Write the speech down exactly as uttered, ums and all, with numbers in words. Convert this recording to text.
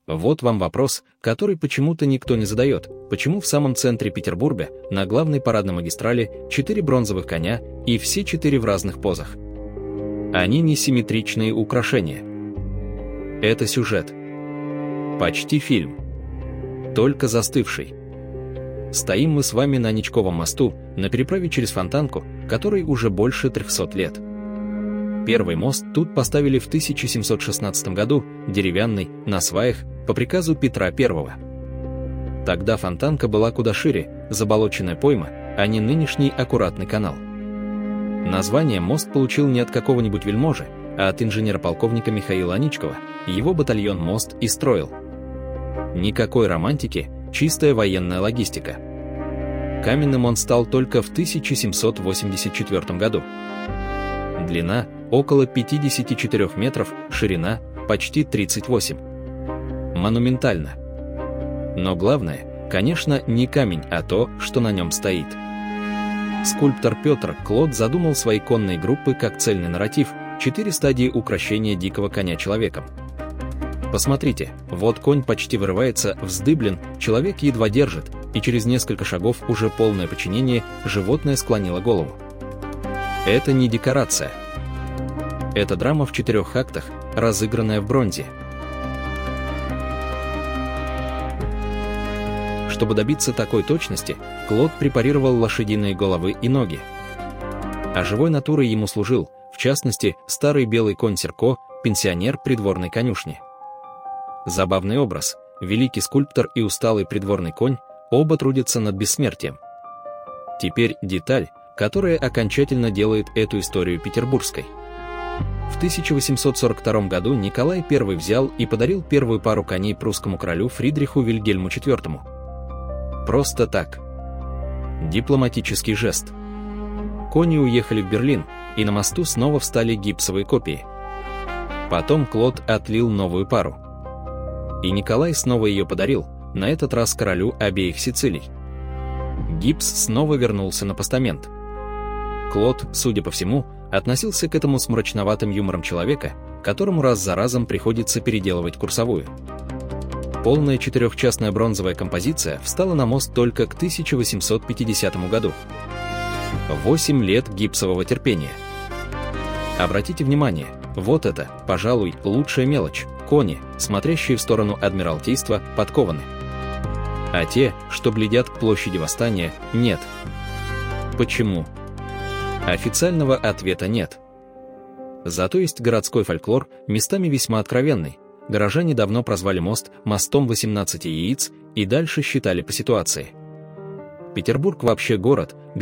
Вот вам вопрос, который почему-то никто не задает. Почему в самом центре Петербурга, на главной парадной магистрали, четыре бронзовых коня и все четыре в разных позах? Они не симметричные украшения. Это сюжет. Почти фильм. Только застывший. Стоим мы с вами на Ничковом мосту, на переправе через Фонтанку, которой уже больше трехсот лет. Первый мост тут поставили в тысяча семьсот шестнадцатом году, деревянный, на сваях, по приказу Петра Первого. Тогда Фонтанка была куда шире, заболоченная пойма, а не нынешний аккуратный канал. Название мост получил не от какого-нибудь вельможи, а от инженера-полковника Михаила Аничкова. Его батальон мост и строил. Никакой романтики, чистая военная логистика. Каменным он стал только в тысяча семьсот восемьдесят четвёртом году. Длина – около пятидесяти четырёх метров, ширина – почти тридцать восемь. Монументально. Но главное, конечно, не камень, а то, что на нем стоит. Скульптор Петр Клод задумал свои конные группы как цельный нарратив, четыре стадии укрощения дикого коня человеком. Посмотрите, вот конь почти вырывается, вздыблен, человек едва держит, и через несколько шагов уже полное подчинение, животное склонило голову. Это не декорация. Это драма в четырех актах, разыгранная в бронзе. Чтобы добиться такой точности, Клод препарировал лошадиные головы и ноги. А живой натурой ему служил, в частности, старый белый конь Серко, пенсионер придворной конюшни. Забавный образ, великий скульптор и усталый придворный конь, оба трудятся над бессмертием. Теперь деталь, которая окончательно делает эту историю петербургской. В тысяча восемьсот сорок втором году Николай Первый взял и подарил первую пару коней прусскому королю Фридриху Вильгельму Четвёртому. Просто так. Дипломатический жест. Кони уехали в Берлин, и на мосту снова встали гипсовые копии. Потом Клод отлил новую пару. И Николай снова ее подарил, на этот раз королю обеих Сицилий. Гипс снова вернулся на постамент. Клод, судя по всему, относился к этому с мрачноватым юмором человека, которому раз за разом приходится переделывать курсовую. Полная четырехчастная бронзовая композиция встала на мост только к тысяча восемьсот пятидесятому году. Восемь лет гипсового терпения. Обратите внимание, вот это, пожалуй, лучшая мелочь. Кони, смотрящие в сторону Адмиралтейства, подкованы. А те, что глядят к площади Восстания, нет. Почему? Официального ответа нет. Зато есть городской фольклор, местами весьма откровенный. Горожане давно прозвали мост мостом восемнадцати яиц и дальше считали по ситуации. Петербург вообще город,